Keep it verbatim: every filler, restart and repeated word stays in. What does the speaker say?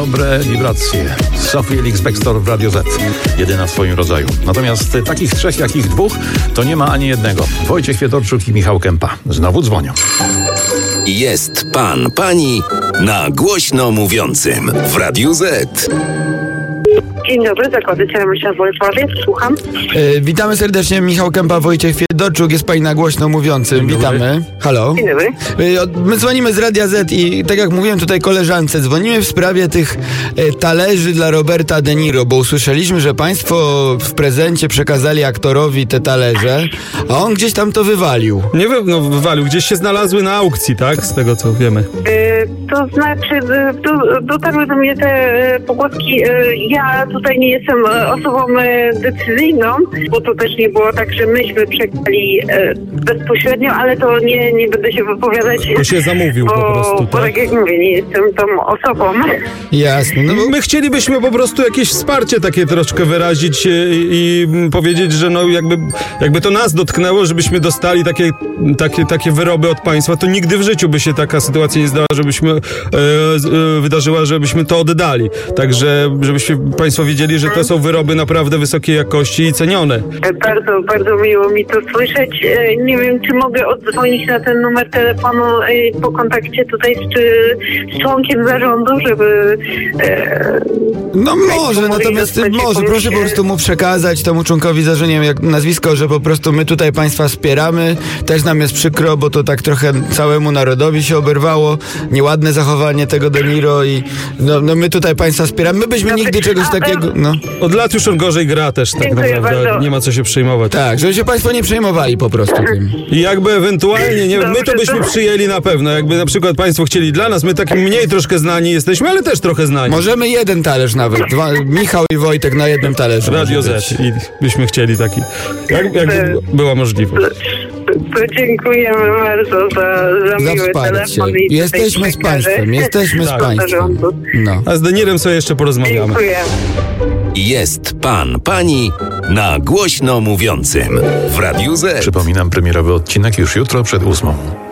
Dobre wibracje. Sophie Ellis-Bextor w Radio Z. Jedyna w swoim rodzaju. Natomiast takich trzech, jak ich dwóch, to nie ma ani jednego. Wojciech Świętorczuk i Michał Kępa. Znowu dzwonią. Jest pan, pani na głośno mówiącym w Radiu Z. Dzień dobry, zakłady Ceremyśla w Wojsławie, słucham. E, witamy serdecznie, Michał Kępa, Wojciech Świętorczuk, jest pani na głośno mówiącym. Witamy. Halo. Dzień dobry. E, od, my dzwonimy z Radia Z i tak jak mówiłem tutaj koleżance, dzwonimy w sprawie tych e, talerzy dla Roberta De Niro, bo usłyszeliśmy, że państwo w prezencie przekazali aktorowi te talerze, a on gdzieś tam to wywalił. Nie wy, no, wywalił, gdzieś się znalazły na aukcji, tak? Z tego co wiemy. E, to znaczy, e, do, dotarły do mnie te e, pogłoski. E, ja tutaj nie jestem e, osobą e, decyzyjną, bo to też nie było tak, że myśmy przekazali e, bezpośrednio, ale to nie, nie będę się wypowiadać. To się zamówił bo, po prostu, bo tak? tak jak mówię, nie jestem tą osobą. Jasne. No bo... My chcielibyśmy po prostu jakieś wsparcie takie troszkę wyrazić i, i powiedzieć, że no jakby, jakby to nas dotknęło, żebyśmy dostali takie, takie, takie wyroby od państwa, to nigdy w życiu by się taka sytuacja nie zdała, żebyśmy e, e, wydarzyła, żebyśmy to oddali. Także żebyście państwo wiedzieli, że to są wyroby naprawdę wysokiej jakości i cenione. Bardzo, bardzo miło mi to słyszeć. E, nie wiem, czy mogę odzwonić na ten numer telefonu e, po kontakcie tutaj z, czy, z członkiem zarządu, żeby... E, No może, natomiast może, proszę po prostu mu przekazać temu członkowi zarządu, nie wiem jak nazwisko, że po prostu my tutaj państwa wspieramy. Też nam jest przykro, bo to tak trochę całemu narodowi się oberwało. Nieładne zachowanie tego De Niro i no, no my tutaj państwa wspieramy. My byśmy nigdy czegoś takiego, no. Od lat już on gorzej gra też tak Dziękuję naprawdę. bardzo. Nie ma co się przejmować. Tak, żeby się państwo nie przejmowali po prostu tym. I jakby ewentualnie, nie, my to Dobrze, byśmy to- przyjęli na pewno. Jakby na przykład państwo chcieli dla nas, my tak mniej troszkę znani jesteśmy, ale też trochę znani. Możemy jeden talerz nawet. Dwa, Michał i Wojtek na jednym talerzu. Radio może być. Z i byśmy chcieli taki. Jak, jakby była możliwość. To dziękujemy bardzo za, za Za miły wsparcie. telefon. i tutaj Jesteśmy z przekażę. państwem, jesteśmy z Tak. państwem. Zarządu. No. A z Denirem sobie jeszcze porozmawiamy. Dziękuję. Jest pan, pani na głośno mówiącym w Radiu Z. Przypominam, premierowy odcinek już jutro przed ósmą.